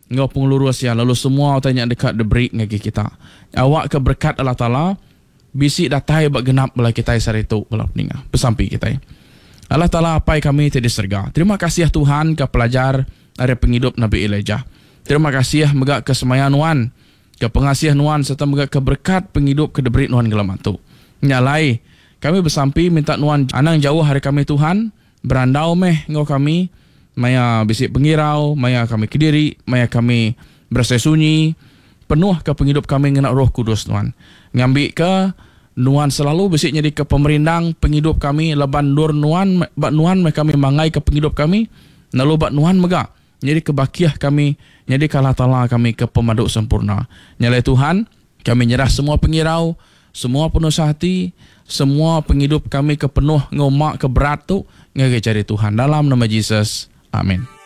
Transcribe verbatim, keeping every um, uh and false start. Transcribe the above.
ngau pengurus ya lalu semua tanya dekat the break ngagi kita. Awak ke berkat Allah Taala bisi datai bak genap bala kita saritu bala peninga. Pesampi kita. Allah Taala apai kami tadi serga. Terima kasih ya Tuhan ke pelajar dari penghidup Nabi Elijah. Terima kasih ya mega kesemayan Nuan, ke pengasihan Nuan serta mega ke berkat penghidup ke the break Nuan gelamatu. Nyalai kami bersampi minta Nuan anang jauh hari kami Tuhan, berandau meh ngau kami maya bisik pengirau, maya kami kediri, maya kami berasa sunyi, penuh ke penghidup kami ngena Roh Kudus Tuhan. Ngambil ke Nuan selalu bisik jadi ke pemerindang penghidup kami, leban dur Nuan, bak Nuan me kami mangai ke penghidup kami, lalu bak Nuan mega. Jadi kebakiah kami, jadi kalah tala kami ke pemaduk sempurna. Nyalai Tuhan, kami nyerah semua pengirau, semua penuh hati, semua penghidup kami ke penuh ngomak ke berat tu, ngagai cari Tuhan dalam nama Yesus. Amin.